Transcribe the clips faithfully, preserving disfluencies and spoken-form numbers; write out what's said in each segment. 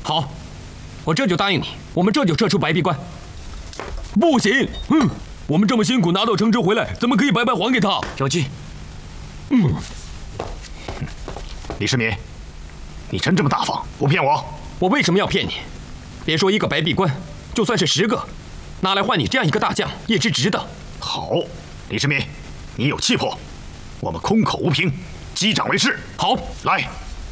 好，我这就答应你，我们这就撤出白壁关。不行，嗯，我们这么辛苦拿到城池回来，怎么可以白白还给他？ 小季， 嗯， 李世民，你真这么大方，不骗我？ 我为什么要骗你？别说一个白壁关，就算是十个，拿来换你这样一个大将也是值的。 好，李世民，你有气魄，我们空口无凭，击掌为誓。 好， 来，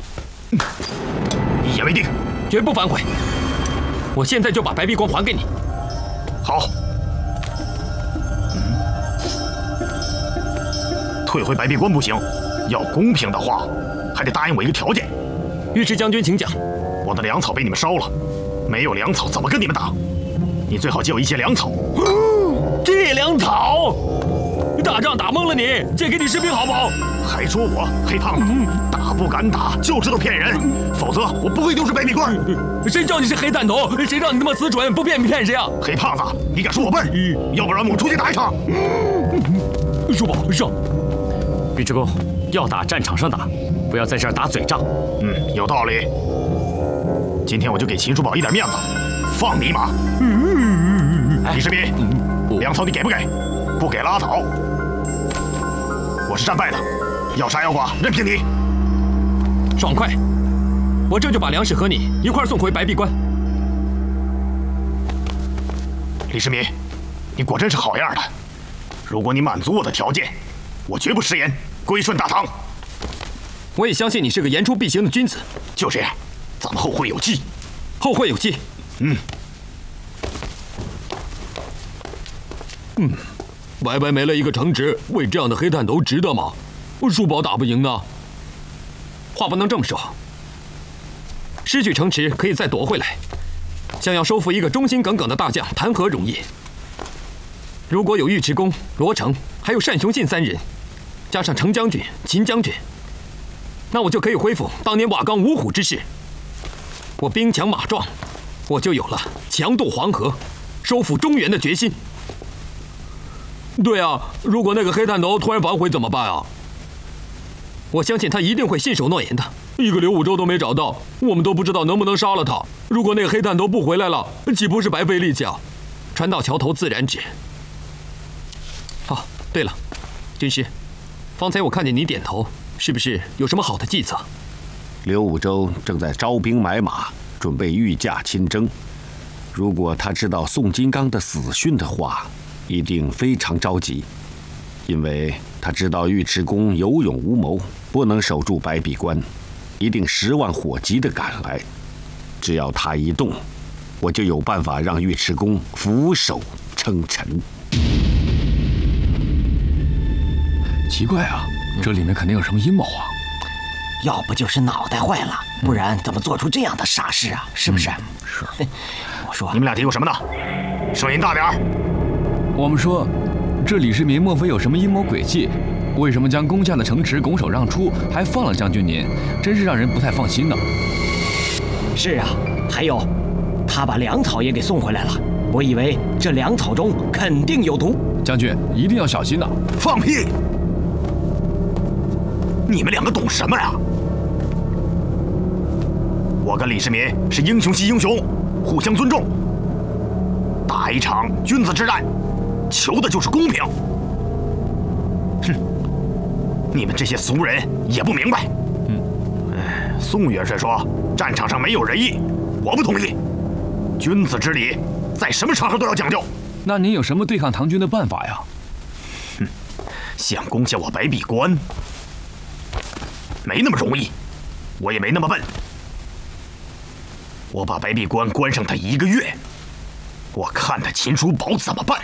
一言为定， 绝不反悔。我现在就把白壁关还给你。 好。嗯，退回白壁关不行，要公平的话，还得答应我一个条件。 尉迟将军，请讲。 我的粮草被你们烧了，没有粮草怎么跟你们打？你最好借我一些粮草。 借粮草？打仗打懵了你，借给你士兵好不好？ 还说我黑胖子，打不敢打就知道骗人，否则我不会丢失白壁关。 谁叫你是黑探头？谁让你那么死准？不骗你骗谁啊？ 黑胖子，你敢说我笨？要不然我们出去打一场。 叔宝，上。 尉迟恭，要打战场上打，不要在这儿打嘴仗。 嗯，有道理。今天我就给秦叔宝一点面子，放你一马。李世民，粮草你给不给？不给拉倒。我是战败的，要杀要剐任凭你。 爽快！我这就把粮食和你一块送回白壁关。 李世民，你果真是好样的。如果你满足我的条件，我绝不食言，归顺大唐。 我也相信你是个言出必行的君子。 就这样，咱们后会有期。 后会有期。 嗯。 嗯，白白没了一个城池，为这样的黑探头值得吗？叔宝打不赢呢。话不能这么说。失去城池可以再夺回来，想要收复一个忠心耿耿的大将，谈何容易？如果有尉迟恭、罗成，还有单雄信三人，加上程将军、秦将军，那我就可以恢复当年瓦岗五虎之势。我兵强马壮，我就有了强渡黄河、收复中原的决心。对啊，如果那个黑探头突然反悔怎么办啊？我相信他一定会信守诺言的。一个刘武周都没找到，我们都不知道能不能杀了他。如果那个黑探头不回来了，岂不是白费力气啊？船到桥头自然直。哦，对了，军师，方才我看见你点头，是不是有什么好的计策？ 刘武周正在招兵买马，准备御驾亲征。如果他知道宋金刚的死讯的话，一定非常着急，因为他知道尉迟恭有勇无谋，不能守住白壁关，一定十万火急地赶来。只要他一动，我就有办法让尉迟恭俯首称臣。 奇怪啊，这里面肯定有什么阴谋啊！ 要不就是脑袋坏了，不然怎么做出这样的傻事啊？是不是？ 嗯、是。 我说， 你们俩嘀咕什么呢？声音大点儿。 我们说，这李世民莫非有什么阴谋诡计？为什么将攻下的城池拱手让出，还放了将军您？真是让人不太放心呢。 是啊，还有，他把粮草也给送回来了。我以为这粮草中肯定有毒。 将军一定要小心呐！ 放屁！你们两个懂什么呀？我跟李世民是英雄惜英雄，互相尊重，打一场君子之战。求的就是公平。哼，你们这些俗人也不明白。嗯，哎，宋元帅说战场上没有仁义，我不同意。君子之礼，在什么场合都要讲究。 那您有什么对抗唐军的办法呀？ 哼，想攻下我白壁关，没那么容易，我也没那么笨。我把白壁关关上他一个月，我看他秦叔宝怎么办。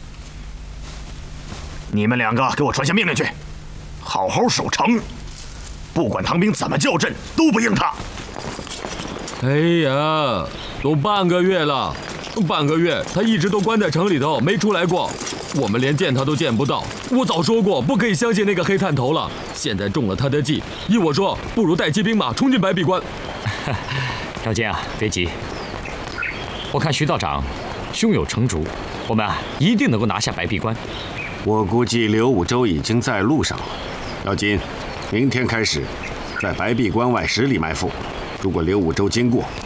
你们两个给我传下命令去，好好守城，不管唐兵怎么叫阵，都不应他。 哎呀，都半个月了，半个月他一直都关在城里头，没出来过，我们连见他都见不到。我早说过不可以相信那个黑探头了，现在中了他的计，依我说，不如带齐兵马冲进白壁关。 赵坚啊，别急，我看徐道长胸有成竹，我们啊一定能够拿下白壁关。 我估计刘武周已经在路上了。姚金，明天开始，在白壁关外十里埋伏。如果刘武周经过，